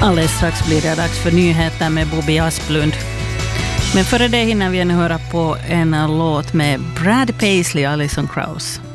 Alldeles strax blir det dags för nyheter med Bobby Asplund. Men före det hinner vi ännu höra på en låt med Brad Paisley och Alison Krauss.